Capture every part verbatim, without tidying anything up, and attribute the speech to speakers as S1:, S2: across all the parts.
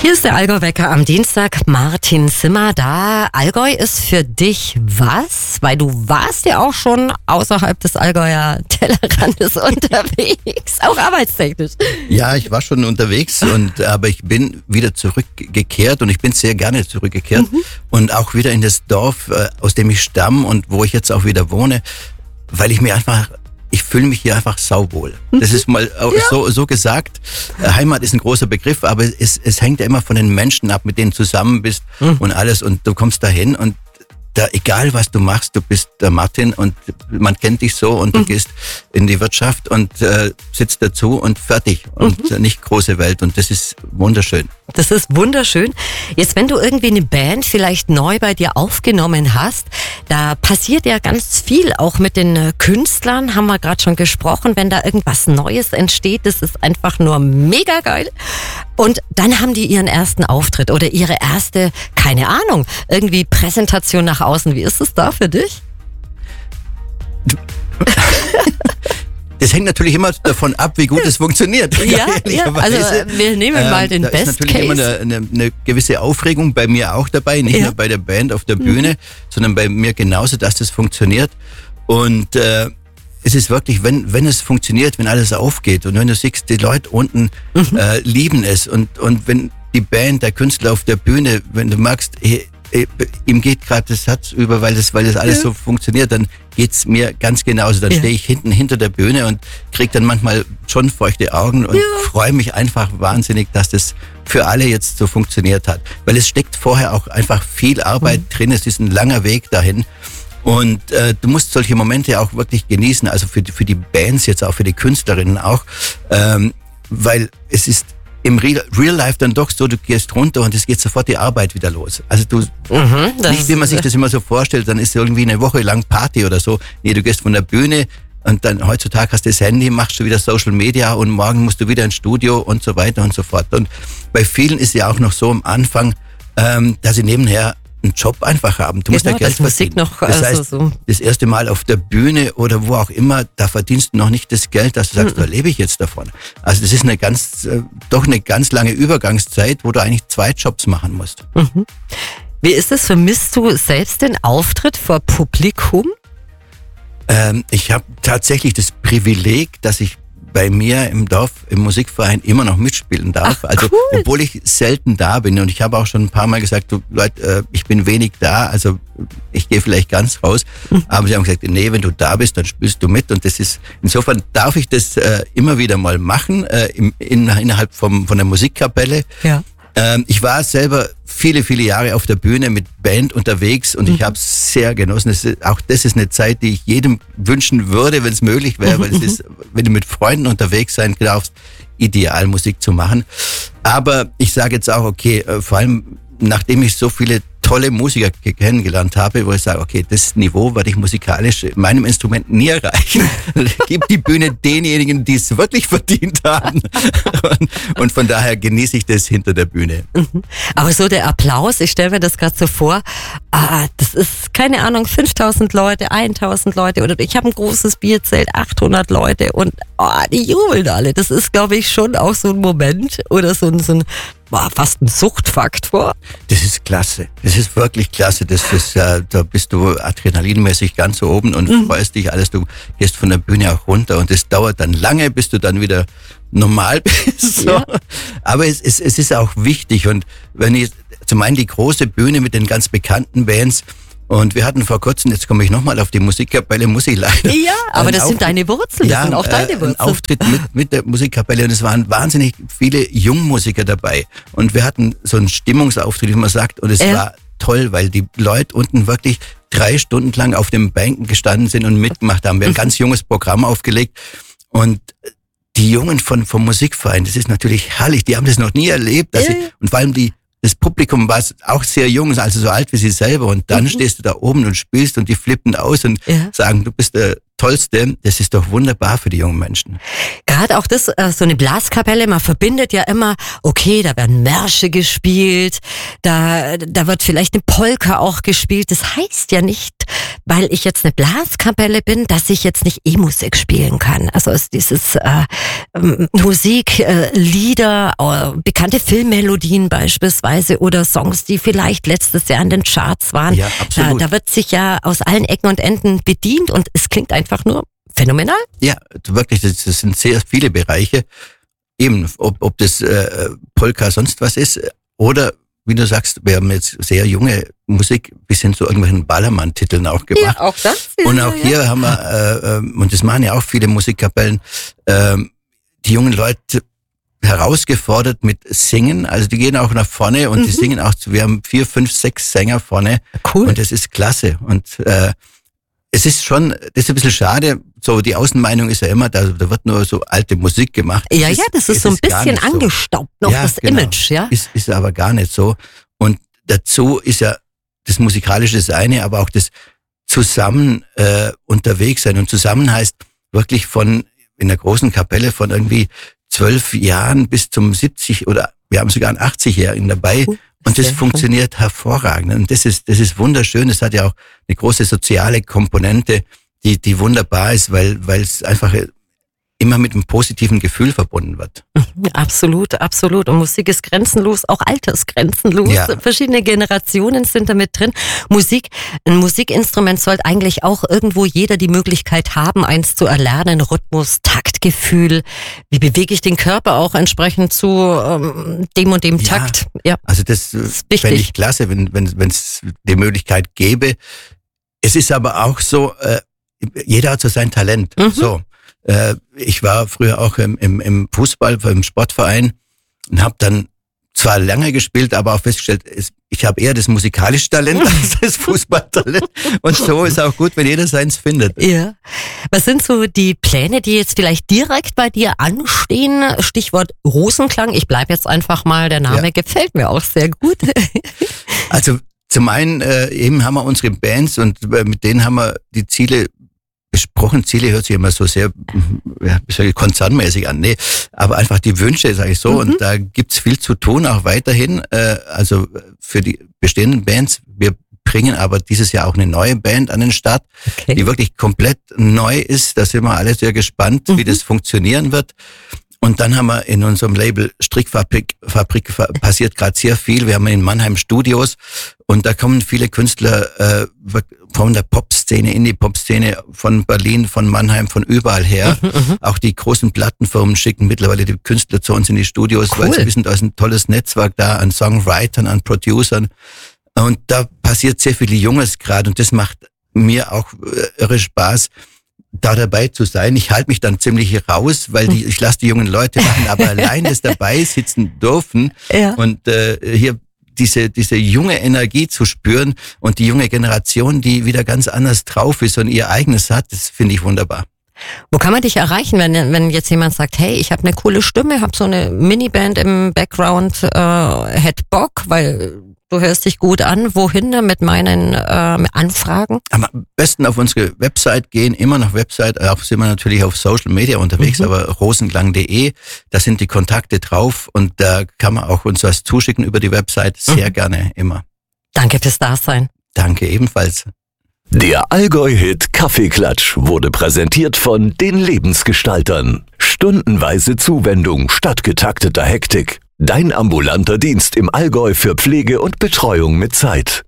S1: Hier ist der Allgäu-Wecker am Dienstag. Martin Zimmer da. Allgäu ist für dich was? Weil du warst ja auch schon außerhalb des Allgäuer Tellerrandes unterwegs, auch arbeitstechnisch.
S2: Ja, ich war schon unterwegs, und aber ich bin wieder zurückgekehrt, und ich bin sehr gerne zurückgekehrt. Mhm. Und auch wieder in das Dorf, aus dem ich stamme und wo ich jetzt auch wieder wohne, weil ich mir einfach... Ich fühle mich hier einfach sauwohl. Das ist mal ja. so, so gesagt. Heimat ist ein großer Begriff, aber es, es hängt ja immer von den Menschen ab, mit denen du zusammen bist mhm. und alles. Und du kommst dahin, und da, egal was du machst, du bist der Martin und man kennt dich so, und du mhm. gehst in die Wirtschaft und äh, sitzt dazu und fertig. Und mhm. nicht große Welt, und das ist wunderschön.
S1: Das ist wunderschön. Jetzt, wenn du irgendwie eine Band vielleicht neu bei dir aufgenommen hast, da passiert ja ganz viel, auch mit den Künstlern, haben wir gerade schon gesprochen, wenn da irgendwas Neues entsteht, das ist einfach nur mega geil. Und dann haben die ihren ersten Auftritt oder ihre erste, keine Ahnung, irgendwie Präsentation nach außen. Wie ist es da für dich?
S2: Das hängt natürlich immer davon ab, wie gut es funktioniert.
S1: Ja, ja, also wir nehmen ähm, mal den
S2: da
S1: Best
S2: ist natürlich
S1: Case.
S2: immer eine, eine, eine gewisse Aufregung bei mir auch dabei, nicht ja. nur bei der Band auf der Bühne, mhm. sondern bei mir genauso, dass das funktioniert. Und äh, es ist wirklich, wenn wenn es funktioniert, wenn alles aufgeht, und wenn du siehst, die Leute unten mhm. äh, lieben es, und und wenn die Band, der Künstler auf der Bühne, wenn du merkst, hey, ihm geht gerade das Herz über, weil das, weil das alles ja. so funktioniert, dann geht's mir ganz genauso. Dann ja. stehe ich hinten hinter der Bühne und kriege dann manchmal schon feuchte Augen und ja. freue mich einfach wahnsinnig, dass das für alle jetzt so funktioniert hat. Weil es steckt vorher auch einfach viel Arbeit mhm. drin, es ist ein langer Weg dahin. Und äh, du musst solche Momente auch wirklich genießen, also für, für die Bands jetzt, auch für die Künstlerinnen auch, ähm, weil es ist im Real, Real Life dann doch so, du gehst runter und es geht sofort die Arbeit wieder los. Also du, mhm, nicht wie man sich das immer so vorstellt, dann ist irgendwie eine Woche lang Party oder so. Nee, du gehst von der Bühne, und dann heutzutage hast du das Handy, machst du wieder Social Media, und morgen musst du wieder ins Studio und so weiter und so fort. Und bei vielen ist ja auch noch so am Anfang, ähm, dass sie nebenher einen Job einfach haben. Du musst
S1: genau,
S2: ja Geld verdienen.
S1: Noch,
S2: das
S1: also
S2: heißt,
S1: so.
S2: das erste Mal auf der Bühne oder wo auch immer, da verdienst du noch nicht das Geld, dass du sagst, mhm. da lebe ich jetzt davon. Also das ist eine ganz, äh, doch eine ganz lange Übergangszeit, wo du eigentlich zwei Jobs machen musst.
S1: Mhm. Wie ist es? Vermisst du selbst den Auftritt vor Publikum?
S2: Ähm, ich habe tatsächlich das Privileg, dass ich bei mir im Dorf, im Musikverein immer noch mitspielen darf.
S1: Ach,
S2: also,
S1: cool.
S2: obwohl ich selten da bin, und ich habe auch schon ein paar Mal gesagt, du Leute, äh, ich bin wenig da, also ich gehe vielleicht ganz raus. Mhm. Aber sie haben gesagt, nee, wenn du da bist, dann spielst du mit, und das ist, insofern darf ich das äh, immer wieder mal machen, äh, im, in, innerhalb vom, von der Musikkapelle.
S1: Ja.
S2: Ähm, ich war selber viele, viele Jahre auf der Bühne mit Band unterwegs, und mhm. ich habe es sehr genossen. Das ist, auch das ist eine Zeit, die ich jedem wünschen würde, wenn es möglich wäre, weil es ist, wenn du mit Freunden unterwegs sein darfst, ideal Musik zu machen. Aber ich sage jetzt auch, okay, vor allem nachdem ich so viele tolle Musiker kennengelernt habe, wo ich sage, okay, das Niveau werde ich musikalisch in meinem Instrument nie erreichen. Gib die Bühne denjenigen, die es wirklich verdient haben. Und, und von daher genieße ich das hinter der Bühne.
S1: Aber so der Applaus, ich stelle mir das gerade so vor, ah, das ist, keine Ahnung, fünftausend Leute, tausend Leute, oder ich habe ein großes Bierzelt, achthundert Leute, und oh, die jubeln alle. Das ist, glaube ich, schon auch so ein Moment oder so ein, so ein war fast ein Suchtfaktor.
S2: Das ist klasse. Das ist wirklich klasse. Das ist, äh, da bist du adrenalinmäßig ganz oben und mhm. freust dich alles. Du gehst von der Bühne auch runter, und es dauert dann lange, bis du dann wieder normal bist. So. Ja. Aber es, es, es ist auch wichtig, und wenn ich zum einen die große Bühne mit den ganz bekannten Bands, und wir hatten vor kurzem, jetzt komme ich nochmal auf die Musikkapelle, muss ich leider.
S1: Ja, aber das
S2: auf,
S1: sind deine Wurzeln,
S2: ja,
S1: das sind auch deine Wurzeln.
S2: Ein Auftritt mit, mit der Musikkapelle, und es waren wahnsinnig viele Jungmusiker dabei. Und wir hatten so einen Stimmungsauftritt, wie man sagt, und es äh. war toll, weil die Leute unten wirklich drei Stunden lang auf den Bänken gestanden sind und mitgemacht haben. Wir haben ein ganz junges Programm aufgelegt, und die Jungen von, vom Musikverein, das ist natürlich herrlich, die haben das noch nie erlebt. Dass
S1: äh.
S2: ich, und vor allem die Das Publikum war auch sehr jung, also so alt wie sie selber, und dann mhm. stehst du da oben und spielst, und die flippen aus und ja. sagen, du bist der Tollste, das ist doch wunderbar für die jungen Menschen.
S1: Gerade auch das, äh, so eine Blaskapelle, man verbindet ja immer, okay, da werden Märsche gespielt, da, da wird vielleicht eine Polka auch gespielt. Das heißt ja nicht, weil ich jetzt eine Blaskapelle bin, dass ich jetzt nicht E-Musik spielen kann. Also ist dieses äh, Musik, äh, Lieder, äh, bekannte Filmmelodien beispielsweise oder Songs, die vielleicht letztes Jahr in den Charts waren.
S2: Ja, absolut.
S1: Da, da wird sich ja aus allen Ecken und Enden bedient und es klingt einfach nur phänomenal.
S2: Ja, wirklich, das, das sind sehr viele Bereiche. Eben, ob, ob das äh, Polka sonst was ist oder, wie du sagst, wir haben jetzt sehr junge Musik bis hin zu irgendwelchen Ballermann-Titeln auch gemacht.
S1: Ja, auch das.
S2: Und auch hier ja. haben wir, äh, äh, und das machen ja auch viele Musikkapellen, äh, die jungen Leute herausgefordert mit Singen. Also die gehen auch nach vorne und mhm. die singen auch. Wir haben vier, fünf, sechs Sänger vorne.
S1: Cool.
S2: Und das ist klasse. Und äh, es ist schon, das ist ein bisschen schade, so die Außenmeinung ist ja immer, da, da wird nur so alte Musik gemacht.
S1: Ja, ist, ja, das ist so ein bisschen angestaubt noch, ja, das genau. Image, ja.
S2: Ist, ist aber gar nicht so. Und dazu ist ja das Musikalische das eine, aber auch das zusammen äh, unterwegs sein. Und zusammen heißt wirklich von, in der großen Kapelle von irgendwie zwölf Jahren bis zum siebzig oder wir haben sogar einen achtzigjährigen dabei. Uh. Und das funktioniert hervorragend. Und das ist, das ist wunderschön. Das hat ja auch eine große soziale Komponente, die, die wunderbar ist, weil, weil es einfach immer mit einem positiven Gefühl verbunden wird.
S1: Absolut, absolut. Und Musik ist grenzenlos, auch altersgrenzenlos. Ja. Verschiedene Generationen sind damit drin. Musik, ein Musikinstrument sollte eigentlich auch irgendwo jeder die Möglichkeit haben, eins zu erlernen. Rhythmus, Taktgefühl. Wie bewege ich den Körper auch entsprechend zu ähm, dem und dem
S2: ja.
S1: Takt? Ja,
S2: also das, das fände ich klasse, wenn wenn wenn es die Möglichkeit gäbe. Es ist aber auch so, äh, jeder hat so sein Talent. Mhm. So. Ich war früher auch im, im, im Fußball, im Sportverein und habe dann zwar lange gespielt, aber auch festgestellt, ich habe eher das musikalische Talent als das Fußballtalent. Und so ist auch gut, wenn jeder seins findet.
S1: Ja. Was sind so die Pläne, die jetzt vielleicht direkt bei dir anstehen? Stichwort Rosenklang. Ich bleib jetzt einfach mal, der Name ja. gefällt mir auch sehr gut.
S2: Also zum einen äh, eben haben wir unsere Bands und mit denen haben wir die Ziele besprochen. Ziele hört sich immer so sehr ja, konzernmäßig an. Nee, aber einfach die Wünsche, sage ich so. Mhm. Und da gibt's viel zu tun, auch weiterhin. Äh, also für die bestehenden Bands. Wir bringen aber dieses Jahr auch eine neue Band an den Start, okay. die wirklich komplett neu ist. Da sind wir alle sehr gespannt, mhm. wie das funktionieren wird. Und dann haben wir in unserem Label Strickfabrik Fabrik, passiert gerade sehr viel. Wir haben in Mannheim Studios und da kommen viele Künstler äh, von der Popszene, Indie-Pop-Szene, von Berlin, von Mannheim, von überall her. Mhm, auch die großen Plattenfirmen schicken mittlerweile die Künstler zu uns in die Studios, cool. weil sie wissen, da ist ein tolles Netzwerk da an Songwritern, an Producern. Und da passiert sehr viel Junges gerade und das macht mir auch äh, irre Spaß, da dabei zu sein. Ich halte mich dann ziemlich raus, weil die, ich lasse die jungen Leute machen, aber allein das dabei sitzen dürfen ja. und äh, hier diese diese junge Energie zu spüren und die junge Generation, die wieder ganz anders drauf ist und ihr eigenes hat, das finde ich wunderbar.
S1: Wo kann man dich erreichen, wenn wenn jetzt jemand sagt, hey, ich habe eine coole Stimme, habe so eine Miniband im Background, äh, hätte Bock, weil du hörst dich gut an. Wohin mit meinen äh, Anfragen?
S2: Am besten auf unsere Website gehen, immer noch Website, auch sind wir natürlich auf Social Media unterwegs, mhm. aber rosenklang punkt de, da sind die Kontakte drauf und da kann man auch uns was zuschicken über die Website, sehr mhm. gerne, immer.
S1: Danke fürs Dasein.
S2: Danke ebenfalls.
S3: Der Allgäu-Hit Kaffeeklatsch wurde präsentiert von den Lebensgestaltern. Stundenweise Zuwendung statt getakteter Hektik. Dein ambulanter Dienst im Allgäu für Pflege und Betreuung mit Zeit.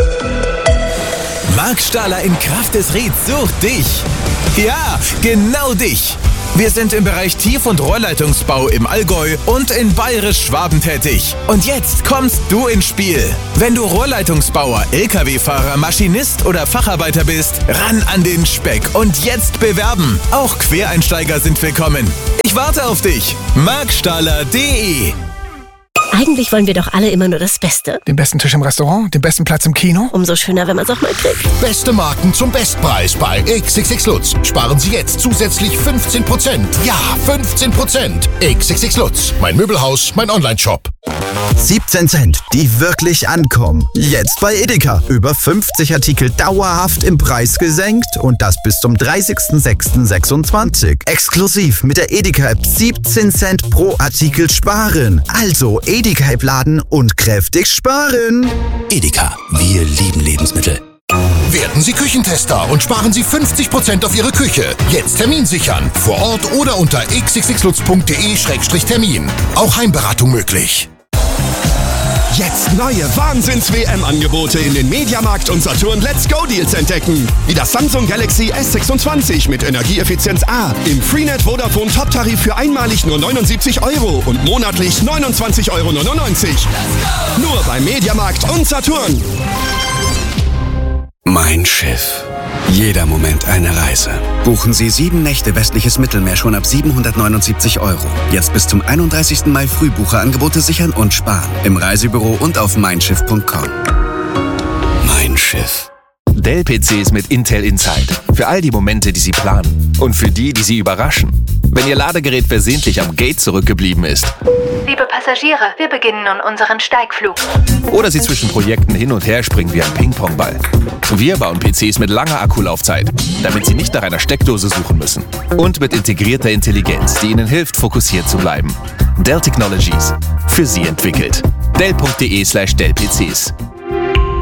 S4: Marc Stahler in Kraft des Rieds sucht dich. Ja, genau dich. Wir sind im Bereich Tief- und Rohrleitungsbau im Allgäu und in Bayerisch-Schwaben tätig. Und jetzt kommst du ins Spiel. Wenn du Rohrleitungsbauer, L K W-Fahrer, Maschinist oder Facharbeiter bist, ran an den Speck und jetzt bewerben. Auch Quereinsteiger sind willkommen. Ich warte auf dich. marc stahler punkt de.
S5: Eigentlich wollen wir doch alle immer nur das Beste.
S6: Den besten Tisch im Restaurant, den besten Platz im Kino.
S5: Umso schöner, wenn man es auch mal kriegt.
S7: Beste Marken zum Bestpreis bei X X X Lutz. Sparen Sie jetzt zusätzlich fünfzehn Prozent. Ja, fünfzehn Prozent. X X X Lutz. Mein Möbelhaus, mein Onlineshop.
S8: siebzehn Cent, die wirklich ankommen. Jetzt bei Edeka. Über fünfzig Artikel dauerhaft im Preis gesenkt und das bis zum dreißigsten sechsten sechsundzwanzig. Exklusiv mit der Edeka-App siebzehn Cent pro Artikel sparen. Also Edeka-App laden und kräftig sparen.
S7: Edeka, wir lieben Lebensmittel. Werden Sie Küchentester und sparen Sie fünfzig Prozent auf Ihre Küche. Jetzt Termin sichern. Vor Ort oder unter x x x lutz punkt de Schrägstrich Termin. Auch Heimberatung möglich.
S9: Jetzt neue Wahnsinns-W M-Angebote in den Mediamarkt und Saturn Let's Go Deals entdecken. Wie das Samsung Galaxy S sechsundzwanzig mit Energieeffizienz A im Freenet Vodafone Top-Tarif für einmalig nur neunundsiebzig Euro und monatlich neunundzwanzig Euro neunundneunzig. Nur beim Mediamarkt und Saturn.
S10: Mein Schiff. Jeder Moment eine Reise. Buchen Sie sieben Nächte westliches Mittelmeer schon ab siebenhundertneunundsiebzig Euro. Jetzt bis zum einunddreißigsten Mai Frühbucherangebote sichern und sparen. Im Reisebüro und auf mein schiff punkt com. Mein Schiff.
S11: Dell-P Cs mit Intel Inside. Für all die Momente, die Sie planen. Und für die, die Sie überraschen. Wenn Ihr Ladegerät versehentlich am Gate zurückgeblieben ist.
S12: Liebe Passagiere, wir beginnen nun unseren Steigflug.
S11: Oder Sie zwischen Projekten hin und her springen wie ein Ping-Pong-Ball. Wir bauen P Cs mit langer Akkulaufzeit, damit Sie nicht nach einer Steckdose suchen müssen. Und mit integrierter Intelligenz, die Ihnen hilft, fokussiert zu bleiben. Dell Technologies. Für Sie entwickelt. Dell punkt de slash Dell P Cs.